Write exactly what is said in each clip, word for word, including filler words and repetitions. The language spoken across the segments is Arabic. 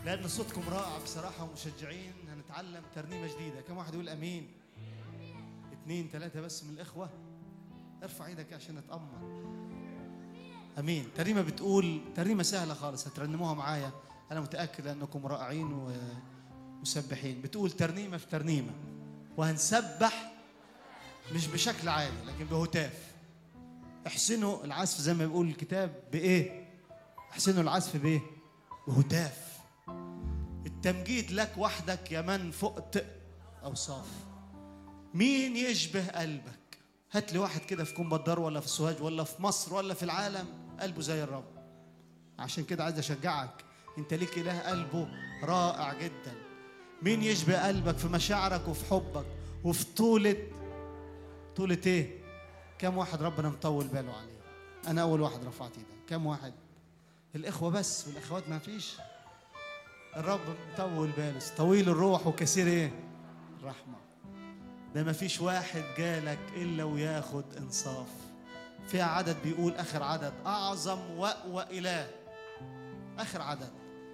لأن صوتكم رائع بصراحة ومشجعين. هنتعلم ترنيمة جديدة. كم واحد يقول أمين؟ اتنين تلاتة بس من الإخوة. ارفع ايدك عشان نتأمر. أمين. ترنيمة بتقول، ترنيمة سهلة خالص هترنموها معايا، أنا متأكد أنكم رائعين ومسبحين. بتقول ترنيمة في ترنيمة، وهنسبح مش بشكل عادي لكن بهتاف. احسنوا العزف زي ما بيقول الكتاب بإيه؟ احسنوا العزف بإيه؟ بهتاف. التمجيد لك وحدك يا من فقت أوصاف. مين يشبه قلبك؟ هات لي واحد كده في كوم بدار ولا في سوهاج ولا في مصر ولا في العالم قلبه زي الرب. عشان كده عايز أشجعك، أنت ليك إله قلبه رائع جدا. مين يشبه قلبك في مشاعرك وفي حبك وفي طولة طولة إيه؟ كم واحد ربنا مطول باله عليه؟ أنا أول واحد رفعت إيدي. كم واحد؟ الإخوة بس والأخوات ما فيش. الرب مطول باله، طويل الروح وكثير إيه؟ الرحمة. ده ما فيش واحد جالك إلا وياخد إنصاف. فيها عدد بيقول آخر عدد: أعظم وأقوى إله. آخر عدد: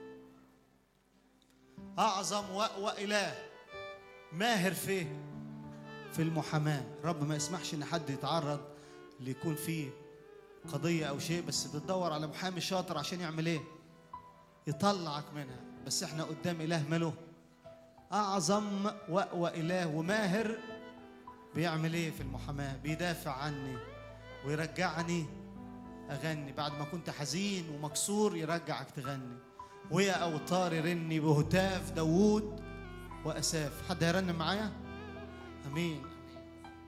أعظم وأقوى إله، ماهر فيه في المحاماة. رب ما يسمحش إن حد يتعرض ليكون فيه قضية أو شيء، بس بتدور على محامي شاطر عشان يعمل إيه؟ يطلعك منها. بس إحنا قدام إله ماله أعظم وأقوى إله وماهر. بيعمل إيه في المحاماة؟ بيدافع عني ويرجعني أغني. بعد ما كنت حزين ومكسور يرجعك تغني. ويا أوتار رني بهتاف داوود وأساف. حد هيرنم معايا؟ أمين.